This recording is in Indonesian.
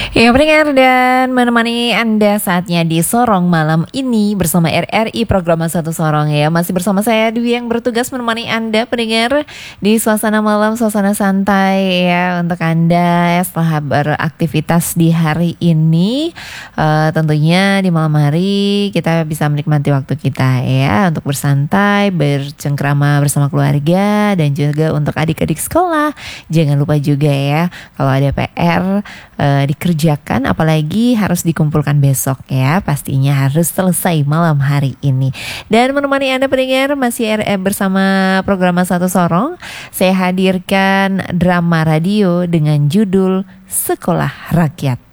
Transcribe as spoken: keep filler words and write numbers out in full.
Ya, pendengar dan menemani Anda saatnya di Sorong malam ini bersama R R I program Satu Sorong ya. Masih bersama saya Dwi yang bertugas menemani Anda pendengar di suasana malam, suasana santai ya untuk Anda setelah beraktivitas di hari ini. Uh, tentunya di malam hari kita bisa menikmati waktu kita ya untuk bersantai, bercengkrama bersama keluarga dan juga untuk adik-adik sekolah. Jangan lupa juga ya kalau ada P R uh, dikerjakan, apalagi harus dikumpulkan besok ya, pastinya harus selesai malam hari ini. Dan menemani Anda pendengar masih R M bersama program Satu Sorong, saya hadirkan drama radio dengan judul Sekolah Rakyat.